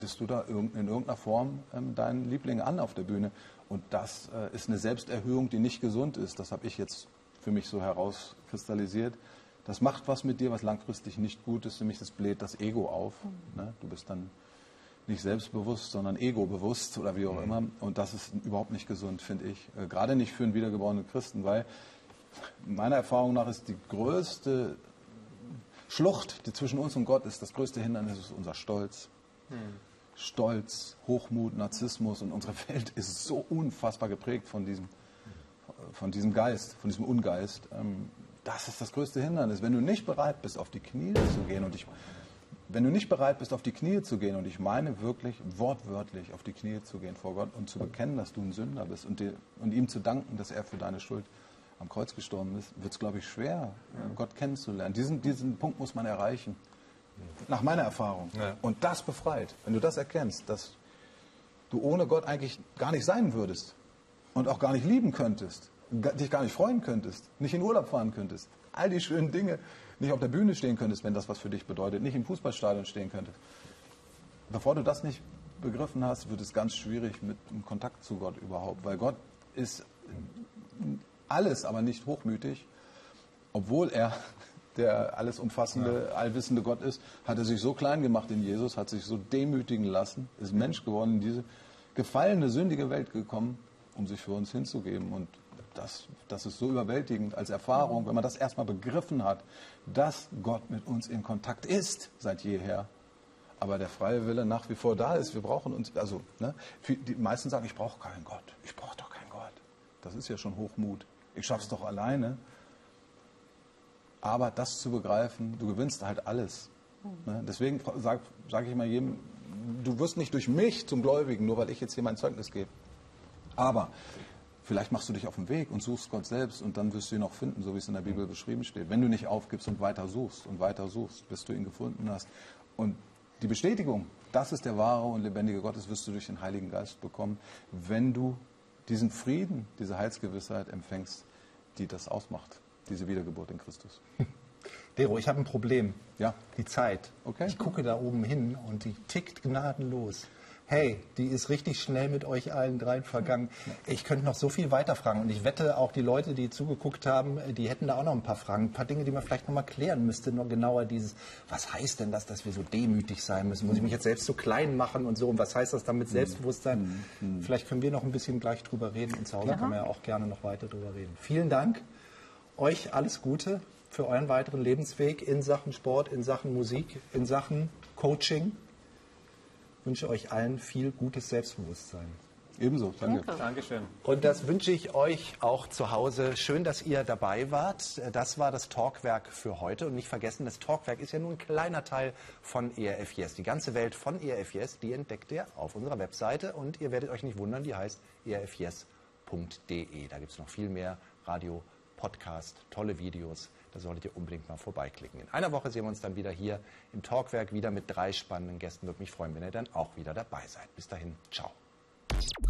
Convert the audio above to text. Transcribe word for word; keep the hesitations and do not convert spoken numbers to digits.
Bist du da in irgendeiner Form ähm, deinen Liebling an auf der Bühne? Und das äh, ist eine Selbsterhöhung, die nicht gesund ist. Das habe ich jetzt für mich so herauskristallisiert. Das macht was mit dir, was langfristig nicht gut ist. Nämlich das bläht das Ego auf. Ne? Du bist dann nicht selbstbewusst, sondern egobewusst oder wie auch mhm. immer. Und das ist überhaupt nicht gesund, finde ich. Äh, gerade nicht für einen wiedergeborenen Christen, weil meiner Erfahrung nach ist die größte Schlucht, die zwischen uns und Gott ist, das größte Hindernis ist unser Stolz. Mhm. Stolz, Hochmut, Narzissmus und unsere Welt ist so unfassbar geprägt von diesem, von diesem Geist, von diesem Ungeist. Das ist das größte Hindernis. Wenn du nicht bereit bist, auf die Knie zu gehen und ich, wenn du nicht bereit bist, auf die Knie zu gehen und ich meine wirklich wortwörtlich auf die Knie zu gehen vor Gott und zu bekennen, dass du ein Sünder bist und, dir, und ihm zu danken, dass er für deine Schuld am Kreuz gestorben ist, wird es, glaube ich, schwer, Gott kennenzulernen. Diesen, diesen Punkt muss man erreichen. Nach meiner Erfahrung. Ja. Und das befreit. Wenn du das erkennst, dass du ohne Gott eigentlich gar nicht sein würdest und auch gar nicht lieben könntest, dich gar nicht freuen könntest, nicht in Urlaub fahren könntest, all die schönen Dinge, nicht auf der Bühne stehen könntest, wenn das was für dich bedeutet, nicht im Fußballstadion stehen könntest. Bevor du das nicht begriffen hast, wird es ganz schwierig mit dem Kontakt zu Gott überhaupt, weil Gott ist alles, aber nicht hochmütig, obwohl er der alles umfassende, ja. allwissende Gott ist, hat er sich so klein gemacht in Jesus, hat sich so demütigen lassen, ist Mensch geworden, in diese gefallene, sündige Welt gekommen, um sich für uns hinzugeben. Und das, das ist so überwältigend als Erfahrung, wenn man das erstmal begriffen hat, dass Gott mit uns in Kontakt ist, seit jeher. Aber der freie Wille nach wie vor da ist. Wir brauchen uns, also ne, die meisten sagen, ich brauche keinen Gott. Ich brauche doch keinen Gott. Das ist ja schon Hochmut. Ich schaff's doch alleine. Aber das zu begreifen, du gewinnst halt alles. Ne? Deswegen sage sag ich mal jedem, du wirst nicht durch mich zum Gläubigen, nur weil ich jetzt hier mein Zeugnis gebe. Aber vielleicht machst du dich auf den Weg und suchst Gott selbst und dann wirst du ihn auch finden, so wie es in der Bibel beschrieben steht. Wenn du nicht aufgibst und weiter suchst und weiter suchst, bis du ihn gefunden hast. Und die Bestätigung, das ist der wahre und lebendige Gott, das wirst du durch den Heiligen Geist bekommen, wenn du diesen Frieden, diese Heilsgewissheit empfängst, die das ausmacht. Diese Wiedergeburt in Christus. Dero, ich habe ein Problem. Ja. Die Zeit. Okay. Ich gucke da oben hin und die tickt gnadenlos. Hey, die ist richtig schnell mit euch allen dreien vergangen. Ich könnte noch so viel weiter fragen. Und ich wette, auch die Leute, die zugeguckt haben, die hätten da auch noch ein paar Fragen. Ein paar Dinge, die man vielleicht noch mal klären müsste. Noch genauer dieses, was heißt denn das, dass wir so demütig sein müssen? Muss ich mich jetzt selbst so klein machen und so? Und was heißt das dann mit Selbstbewusstsein? Mhm. Vielleicht können wir noch ein bisschen gleich drüber reden. Und zu Hause können wir ja auch gerne noch weiter drüber reden. Vielen Dank. Euch alles Gute für euren weiteren Lebensweg in Sachen Sport, in Sachen Musik, in Sachen Coaching. Ich wünsche euch allen viel gutes Selbstbewusstsein. Ebenso, danke. Danke. Dankeschön. Und das wünsche ich euch auch zu Hause. Schön, dass ihr dabei wart. Das war das Talkwerk für heute. Und nicht vergessen, das Talkwerk ist ja nur ein kleiner Teil von E R F Yes. Die ganze Welt von E R F Yes, die entdeckt ihr auf unserer Webseite. Und ihr werdet euch nicht wundern, die heißt e r f yes punkt d e. Da gibt es noch viel mehr Radio, Podcast, tolle Videos. Da solltet ihr unbedingt mal vorbeiklicken. In einer Woche sehen wir uns dann wieder hier im Talkwerk, wieder mit drei spannenden Gästen. Würde mich freuen, wenn ihr dann auch wieder dabei seid. Bis dahin, ciao.